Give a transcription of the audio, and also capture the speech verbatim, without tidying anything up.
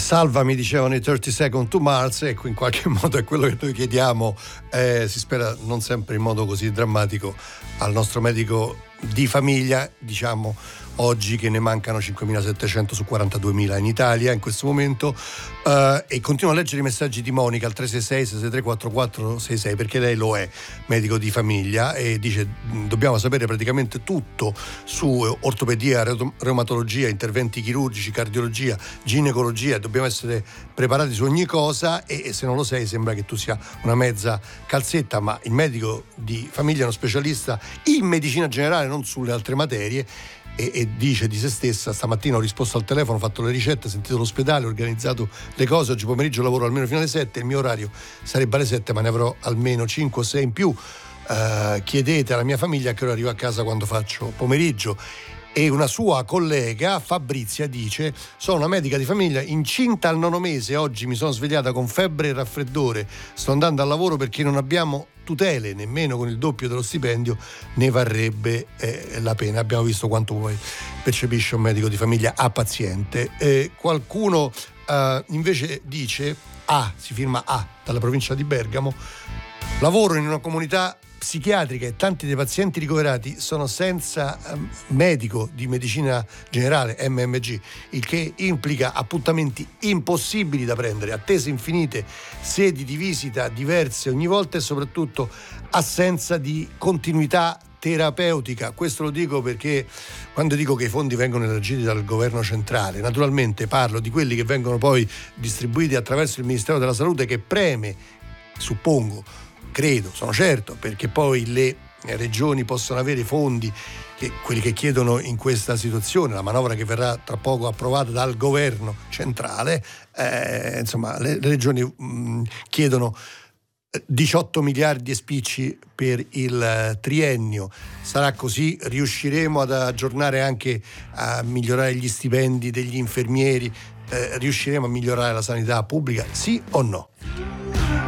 Salvami, dicevano i thirty Seconds to Mars. Ecco, in qualche modo è quello che noi chiediamo, eh, si spera non sempre in modo così drammatico, al nostro medico di famiglia, diciamo oggi che ne mancano cinquemilasettecento su quarantaduemila in Italia in questo momento, uh, e continuo a leggere i messaggi di Monica al tre sei sei sei sei tre quattro quattro sei sei, perché lei lo è, medico di famiglia, e dice dobbiamo sapere praticamente tutto su ortopedia, reumatologia, interventi chirurgici, cardiologia, ginecologia, dobbiamo essere preparati su ogni cosa, e, e se non lo sei sembra che tu sia una mezza calzetta, ma il medico di famiglia è uno specialista in medicina generale, non sulle altre materie. E, e dice di se stessa: stamattina ho risposto al telefono, ho fatto le ricette, ho sentito l'ospedale, ho organizzato le cose, oggi pomeriggio lavoro almeno fino alle sette, il mio orario sarebbe alle sette ma ne avrò almeno cinque o sei in più, uh, chiedete alla mia famiglia a che ora arrivo a casa quando faccio pomeriggio. E una sua collega, Fabrizia, dice: sono una medica di famiglia incinta al nono mese, oggi mi sono svegliata con febbre e raffreddore, sto andando al lavoro perché non abbiamo tutele, nemmeno con il doppio dello stipendio ne varrebbe eh, la pena. Abbiamo visto quanto poi percepisce un medico di famiglia a paziente. Eh, qualcuno eh, invece dice, A, si firma A, dalla provincia di Bergamo: lavoro in una comunità psichiatrica e tanti dei pazienti ricoverati sono senza um, medico di medicina generale, M M G, il che implica appuntamenti impossibili da prendere, attese infinite, sedi di visita diverse ogni volta e soprattutto assenza di continuità terapeutica. Questo lo dico perché quando dico che i fondi vengono elargiti dal governo centrale, naturalmente parlo di quelli che vengono poi distribuiti attraverso il Ministero della Salute, che preme, suppongo, credo, sono certo, perché poi le regioni possono avere fondi, che, quelli che chiedono in questa situazione, la manovra che verrà tra poco approvata dal governo centrale, eh, insomma le, le regioni mh, chiedono diciotto miliardi e spicci per il triennio. Sarà così? Riusciremo ad aggiornare anche, a migliorare gli stipendi degli infermieri? Eh, riusciremo a migliorare la sanità pubblica? Sì o no?